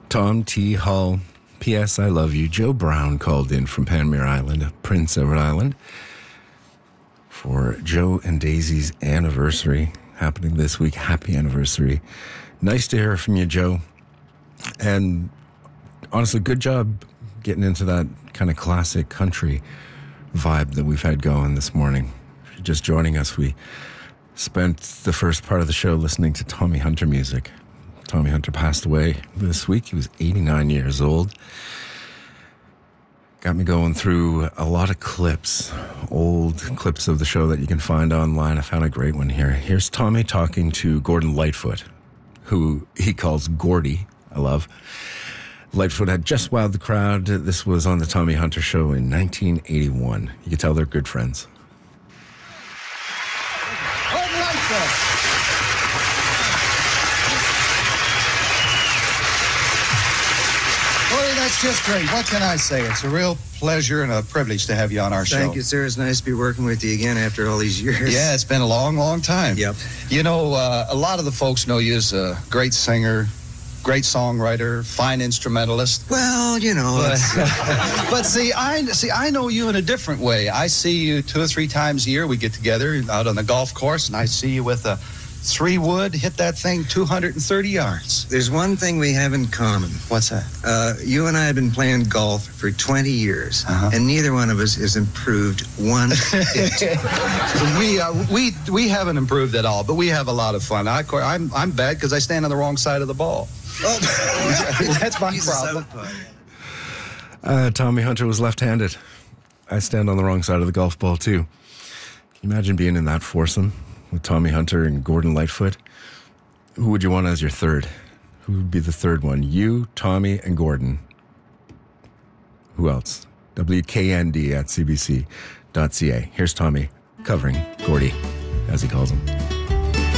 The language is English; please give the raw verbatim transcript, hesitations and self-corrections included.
Tom T. Hull, P S. I love you. Joe Brown called in from Panmure Island, Prince Edward Island, for Joe and Daisy's anniversary happening this week. Happy anniversary. Nice to hear from you, Joe. And honestly, good job getting into that kind of classic country vibe that we've had going this morning. If you're just joining us, we spent the first part of the show listening to Tommy Hunter music. Tommy Hunter passed away this week. He was eighty-nine years old. Got me going through a lot of clips, old clips of the show that you can find online. I found a great one here. Here's Tommy talking to Gordon Lightfoot, who he calls Gordy. I love. Lightfoot had just wowed the crowd. This was on the Tommy Hunter Show in nineteen eighty-one. You can tell they're good friends. Gordon Lightfoot. Gordy, that's just great. What can I say? It's a real pleasure and a privilege to have you on our show. Thank you, sir. It's nice to be working with you again after all these years. Yeah, it's been a long, long time. Yep. You know, uh, a lot of the folks know you as a great singer, great songwriter, fine instrumentalist. Well, you know. But, but see, I see. I know you in a different way. I see you two or three times a year. We get together out on the golf course, and I see you with a three wood, hit that thing two hundred thirty yards. There's one thing we have in common. What's that? Uh, you and I have been playing golf for twenty years, uh-huh. and neither one of us has improved one bit. we uh, we we haven't improved at all, but we have a lot of fun. I, I'm I'm bad because I stand on the wrong side of the ball. Oh, that's my problem. Uh, Tommy Hunter was left-handed. I stand on the wrong side of the golf ball, too. Can you imagine being in that foursome with Tommy Hunter and Gordon Lightfoot? Who would you want as your third? Who would be the third one? You, Tommy, and Gordon. Who else? W K N D at C B C dot C A. Here's Tommy covering Gordy, as he calls him.